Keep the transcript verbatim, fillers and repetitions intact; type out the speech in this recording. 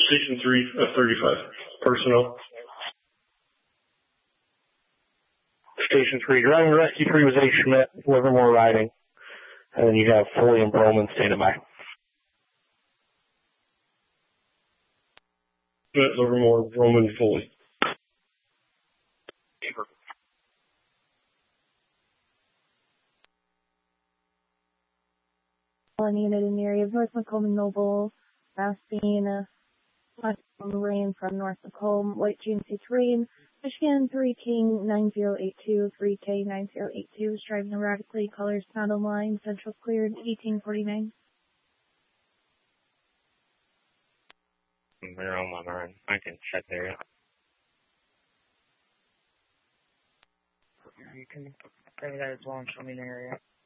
Station three of thirty-five. Personnel. Station three, driving rescue three was A. Schmidt, Livermore riding. And then you have Foley and Broman standing by. Schmidt, Livermore, Broman, Foley. One unit in the area of North Macomb and Noble. Last seen uh, rain from North Macomb, White G M C terrain. Michigan three King nine zero eight two, three K nine zero eight two, is driving erratically, colors not online, central cleared, eighteen forty-nine. They're on my mind. I can check there. You can pray that as well and show me the area.